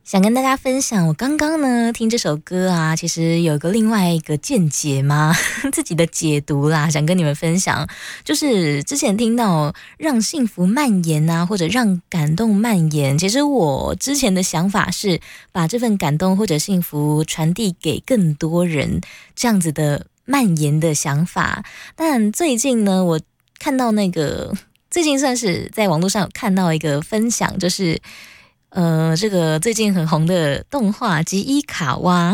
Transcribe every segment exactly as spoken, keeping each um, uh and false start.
想跟大家分享，我刚刚呢听这首歌啊，其实有个另外一个见解嘛，自己的解读啦，想跟你们分享。就是之前听到让幸福蔓延啊，或者让感动蔓延，其实我之前的想法是把这份感动或者幸福传递给更多人，这样子的蔓延的想法。但最近呢，我看到那个最近算是在网络上有看到一个分享，就是呃，这个最近很红的动画《吉伊卡哇》，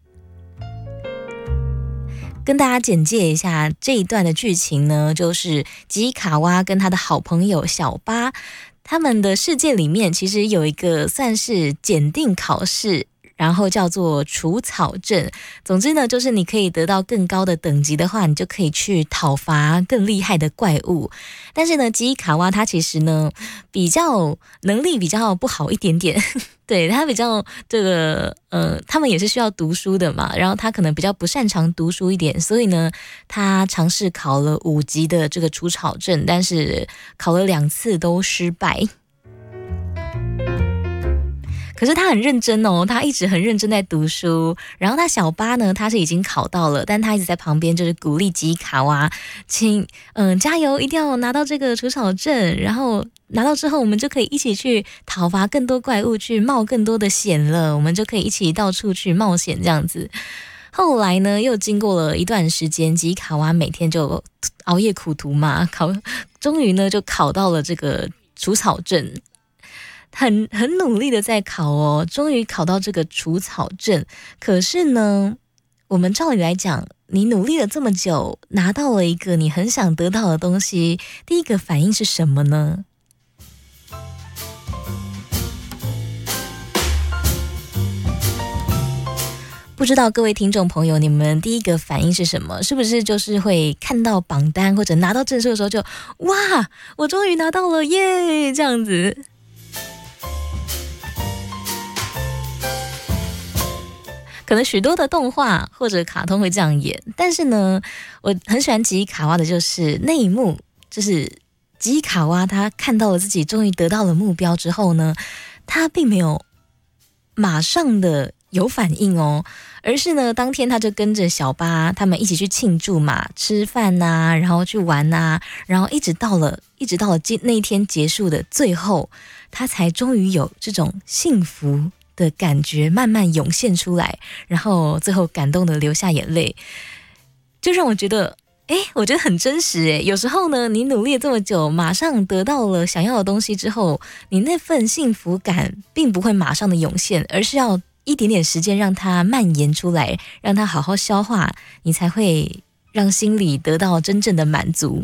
跟大家简介一下这一段的剧情呢，就是吉伊卡哇跟他的好朋友小巴，他们的世界里面其实有一个算是检定考试，然后叫做除草证。总之呢，就是你可以得到更高的等级的话，你就可以去讨伐更厉害的怪物。但是呢，吉伊卡哇他其实呢比较能力比较不好一点点，对，他比较这个呃，他们也是需要读书的嘛，然后他可能比较不擅长读书一点，所以呢，他尝试考了五级的这个除草证，但是考了两次都失败。可是他很认真哦，他一直很认真在读书。然后他小巴呢，他是已经考到了，但他一直在旁边就是鼓励吉伊卡哇，请嗯加油，一定要拿到这个除草证。然后拿到之后，我们就可以一起去讨伐更多怪物，去冒更多的险了。我们就可以一起到处去冒险这样子。后来呢，又经过了一段时间，吉伊卡哇每天就熬夜苦读嘛，考，终于呢就考到了这个除草证。很很努力的在考哦，终于考到这个除草证。可是呢，我们照理来讲，你努力了这么久，拿到了一个你很想得到的东西，第一个反应是什么呢？不知道各位听众朋友，你们第一个反应是什么？是不是就是会看到榜单或者拿到证书的时候就哇，我终于拿到了耶，这样子？可能许多的动画或者卡通会这样演，但是呢，我很喜欢吉伊卡哇的就是那一幕，就是吉伊卡哇他看到了自己终于得到了目标之后呢，他并没有马上的有反应哦，而是呢，当天他就跟着小巴他们一起去庆祝嘛，吃饭啊，然后去玩啊，然后一直到了一直到了那一天结束的最后，他才终于有这种幸福的感觉慢慢涌现出来，然后最后感动的流下眼泪，就让我觉得诶，我觉得很真实诶。有时候呢，你努力了这么久，马上得到了想要的东西之后，你那份幸福感并不会马上的涌现，而是要一点点时间让它蔓延出来，让它好好消化，你才会让心里得到真正的满足。